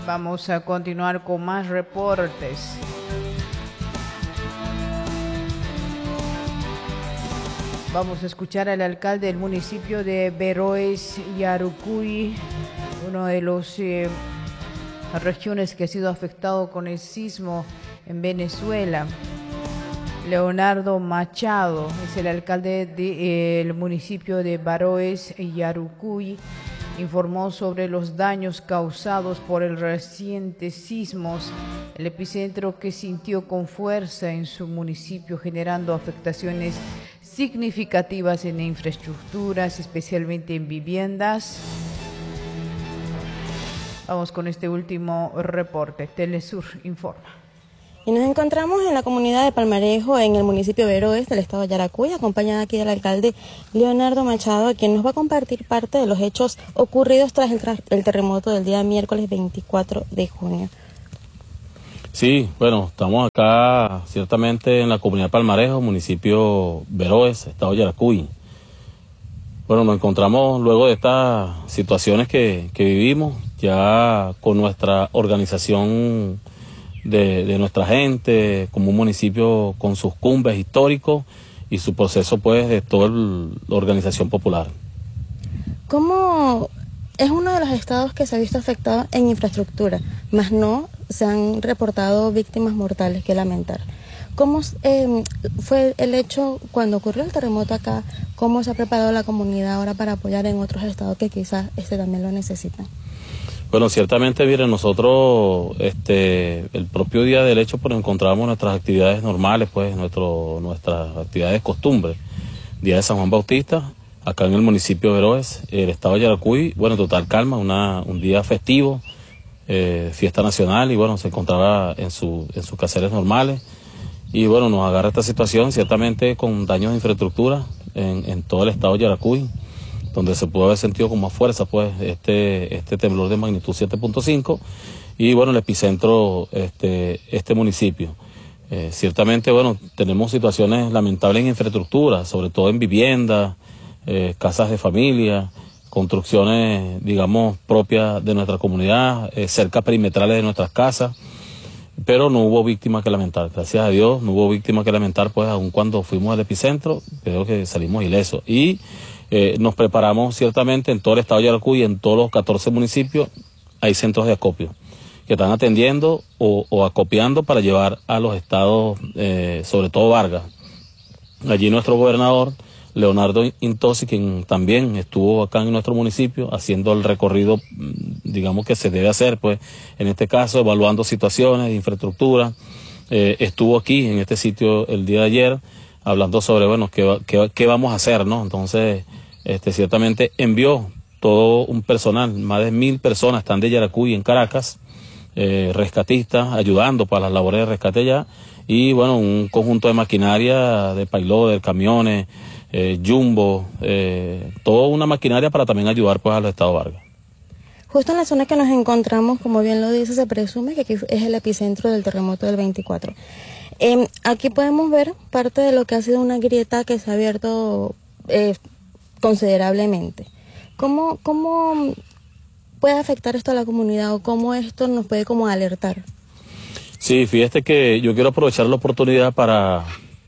Vamos a continuar con más reportes. Vamos a escuchar al alcalde del municipio de Beroes, Yarucuy, uno de los regiones que ha sido afectado con el sismo en Venezuela. Leonardo Machado es el alcalde del municipio de Beroes, Yarucuy. Informó sobre los daños causados por el reciente sismos, el epicentro que sintió con fuerza en su municipio, generando afectaciones significativas en infraestructuras, especialmente en viviendas. Vamos con este último reporte. Telesur informa. Y nos encontramos en la comunidad de Palmarejo, en el municipio de Beroes, del estado de Yaracuy, acompañada aquí del alcalde Leonardo Machado, quien nos va a compartir parte de los hechos ocurridos tras el terremoto del día miércoles 24 de junio. Sí, bueno, estamos acá ciertamente en la comunidad de Palmarejo, municipio Beroes, estado de Yaracuy. Bueno, nos encontramos luego de estas situaciones que vivimos, ya con nuestra organización de nuestra gente, como un municipio con sus cumbres históricos y su proceso pues de toda la organización popular. ¿Cómo es uno de los estados que se ha visto afectado en infraestructura, mas no se han reportado víctimas mortales que lamentar? ¿Cómo fue el hecho cuando ocurrió el terremoto acá? ¿Cómo se ha preparado la comunidad ahora para apoyar en otros estados que quizás también lo necesitan? Bueno, ciertamente, miren, nosotros el propio día del hecho pues encontramos nuestras actividades normales, pues nuestras actividades de costumbre. Día de San Juan Bautista, acá en el municipio de Beroes, el estado de Yaracuy, bueno, total calma, un día festivo, fiesta nacional, y bueno, se encontraba en sus quehaceres normales. Y bueno, nos agarra esta situación ciertamente con daños de infraestructura en todo el estado de Yaracuy, donde se pudo haber sentido con más fuerza pues este temblor de magnitud 7.5 y bueno, el epicentro este municipio. Ciertamente, bueno, tenemos situaciones lamentables en infraestructura, sobre todo en viviendas, casas de familia, construcciones, digamos, propias de nuestra comunidad, cerca perimetrales de nuestras casas, pero no hubo víctimas que lamentar, gracias a Dios, no hubo víctimas que lamentar, pues aun cuando fuimos al epicentro, creo que salimos ilesos. Y nos preparamos ciertamente en todo el estado de Yaracuy, en todos los 14 municipios, hay centros de acopio que están atendiendo o acopiando para llevar a los estados, sobre todo Vargas. Allí nuestro gobernador, Leonardo Intosi, quien también estuvo acá en nuestro municipio haciendo el recorrido, digamos, que se debe hacer, pues en este caso evaluando situaciones de infraestructura, estuvo aquí en este sitio el día de ayer hablando sobre, bueno, qué vamos a hacer, ¿no? Entonces, ciertamente envió todo un personal, más de 1000 personas están de Yaracuy en Caracas, rescatistas, ayudando para las labores de rescate allá, y bueno, un conjunto de maquinaria, de payloader, camiones, jumbo, toda una maquinaria para también ayudar pues a los estados Vargas. Justo en la zona que nos encontramos, como bien lo dice, se presume que aquí es el epicentro del terremoto del 24. Aquí podemos ver parte de lo que ha sido una grieta que se ha abierto considerablemente. ¿Cómo puede afectar esto a la comunidad o cómo esto nos puede como alertar? Sí, fíjate que yo quiero aprovechar la oportunidad para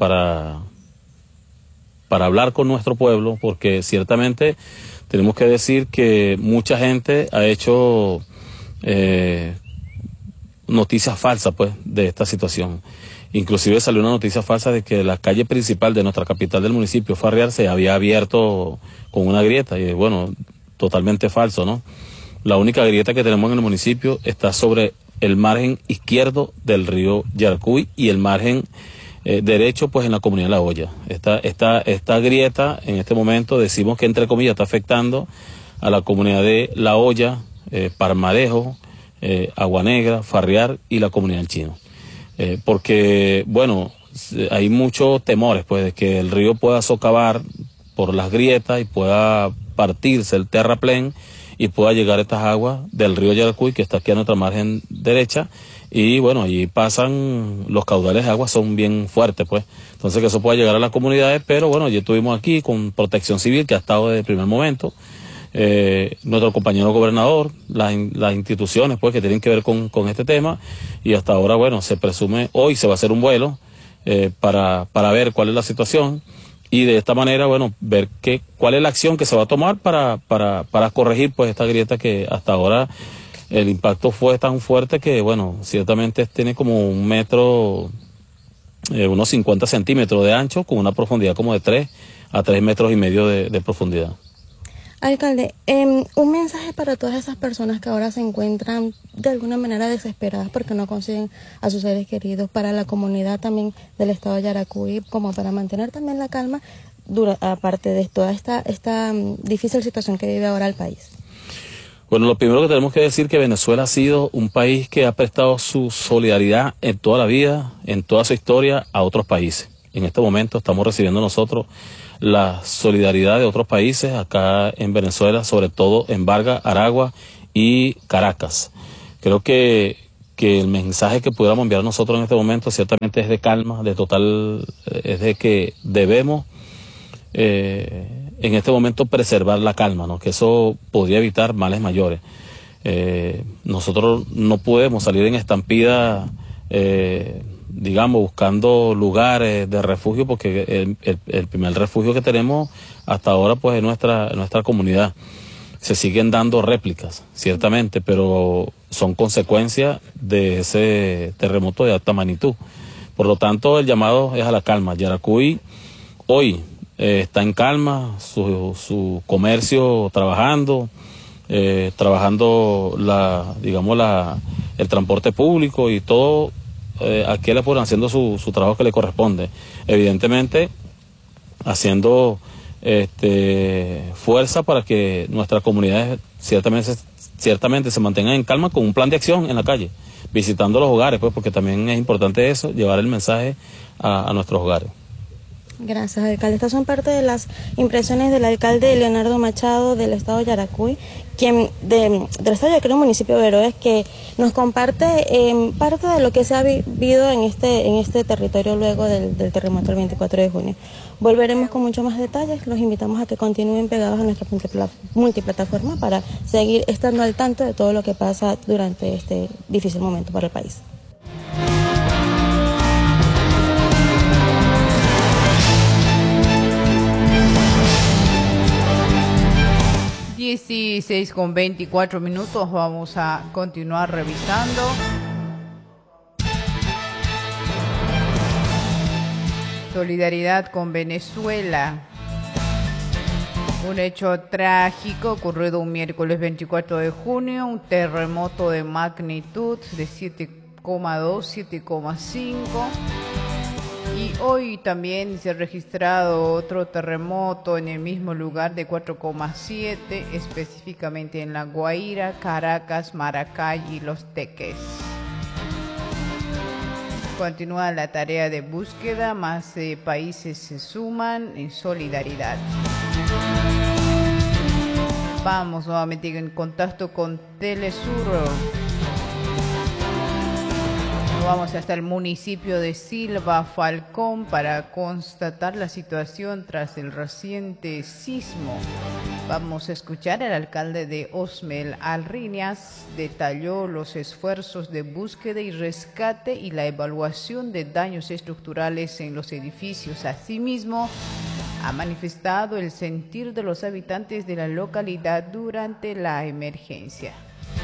hablar con nuestro pueblo, porque ciertamente tenemos que decir que mucha gente ha hecho noticias falsas pues de esta situación. Inclusive salió una noticia falsa de que la calle principal de nuestra capital del municipio, Farriar, se había abierto con una grieta, y bueno, totalmente falso, ¿no? La única grieta que tenemos en el municipio está sobre el margen izquierdo del río Yaracuy y el margen derecho pues en la comunidad de La Hoya. Esta grieta en este momento decimos que entre comillas está afectando a la comunidad de La Hoya, Palmarejo, Agua Negra, Farriar y la comunidad del Chino. Porque bueno, hay muchos temores pues de que el río pueda socavar por las grietas y pueda partirse el terraplén y pueda llegar estas aguas del río Yaracuy, que está aquí a nuestra margen derecha, y bueno, allí pasan, los caudales de agua son bien fuertes pues, entonces que eso pueda llegar a las comunidades, pero bueno, ya estuvimos aquí con Protección Civil, que ha estado desde el primer momento, nuestro compañero gobernador, las instituciones pues que tienen que ver con este tema, y hasta ahora, bueno, se presume, hoy se va a hacer un vuelo para ver cuál es la situación, y de esta manera, bueno, ver cuál es la acción que se va a tomar para corregir pues esta grieta que hasta ahora el impacto fue tan fuerte que, bueno, ciertamente tiene como 1 metro, unos 50 centímetros de ancho, con una profundidad como de 3 a 3,5 metros de profundidad. Alcalde, un mensaje para todas esas personas que ahora se encuentran de alguna manera desesperadas porque no consiguen a sus seres queridos, para la comunidad también del estado de Yaracuy, como para mantener también la calma, aparte de toda esta difícil situación que vive ahora el país. Bueno, lo primero que tenemos que decir es que Venezuela ha sido un país que ha prestado su solidaridad en toda la vida, en toda su historia, a otros países. En este momento estamos recibiendo nosotros la solidaridad de otros países acá en Venezuela, sobre todo en Vargas, Aragua y Caracas. Creo que el mensaje que pudiéramos enviar nosotros en este momento ciertamente es de calma, es de que debemos en este momento preservar la calma, ¿no? Que eso podría evitar males mayores. Nosotros no podemos salir en estampida, digamos, buscando lugares de refugio, porque el primer refugio que tenemos hasta ahora pues es nuestra comunidad. Se siguen dando réplicas, ciertamente, pero son consecuencias de ese terremoto de alta magnitud. Por lo tanto, el llamado es a la calma. Yaracuy hoy está en calma, su comercio trabajando, el transporte público y todo. Aquí le fueron haciendo su trabajo que le corresponde, evidentemente haciendo fuerza para que nuestras comunidades ciertamente se mantengan en calma, con un plan de acción en la calle, visitando los hogares, pues, porque también es importante eso, llevar el mensaje a nuestros hogares. Gracias, alcalde. Estas son parte de las impresiones del alcalde Leonardo Machado del estado de Yaracuy, quien del estado de Yaracuy, municipio de Beroes, que nos comparte parte de lo que se ha vivido en este territorio luego del terremoto del 24 de junio. Volveremos con mucho más detalles. Los invitamos a que continúen pegados a nuestra multiplataforma para seguir estando al tanto de todo lo que pasa durante este difícil momento para el país. Y 16:24 minutos, vamos a continuar revisando. Solidaridad con Venezuela. Un hecho trágico ocurrido un miércoles 24 de junio, un terremoto de magnitud de 7,2, 7,5. Y hoy también se ha registrado otro terremoto en el mismo lugar de 4,7, específicamente en La Guaira, Caracas, Maracay y Los Teques. Continúa la tarea de búsqueda, más países se suman en solidaridad. Vamos nuevamente en contacto con Telesur. Vamos hasta el municipio de Silva Falcón para constatar la situación tras el reciente sismo. Vamos a escuchar al alcalde de Osmel Alriñas. Detalló los esfuerzos de búsqueda y rescate y la evaluación de daños estructurales en los edificios. Asimismo, ha manifestado el sentir de los habitantes de la localidad durante la emergencia.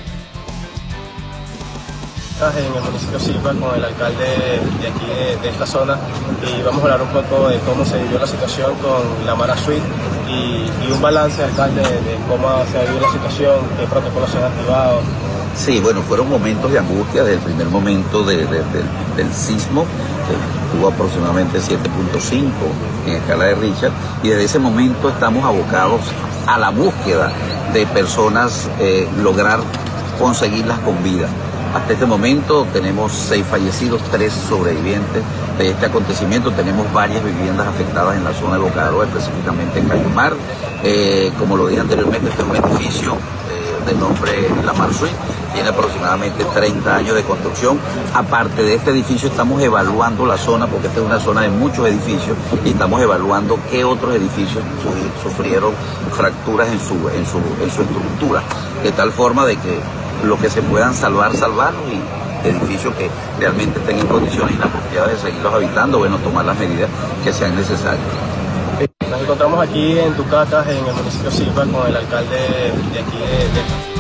En el municipio Silva con el alcalde de aquí de esta zona, y vamos a hablar un poco de cómo se vivió la situación con la Mara Suite y un balance, alcalde, de cómo se ha vivido la situación, qué protocolos se han activado. Sí, bueno, fueron momentos de angustia desde el primer momento del sismo, que tuvo aproximadamente 7.5 en escala de Richter, y desde ese momento estamos abocados a la búsqueda de personas, lograr conseguirlas con vida. Hasta este momento tenemos 6 fallecidos, 3 sobrevivientes de este acontecimiento. Tenemos varias viviendas afectadas en la zona de Boca de Oro, específicamente en Cayumar. Como lo dije anteriormente, este es un edificio de nombre Lamar Suite, tiene aproximadamente 30 años de construcción. Aparte de este edificio estamos evaluando la zona, porque esta es una zona de muchos edificios, y estamos evaluando qué otros edificios sufrieron fracturas en su estructura, de tal forma de que lo que se puedan salvarlos, y edificios que realmente estén en condiciones inapropiadas de seguirlos habitando, bueno, tomar las medidas que sean necesarias. Nos encontramos aquí en Tucacas, en el municipio Silva, con el alcalde de aquí de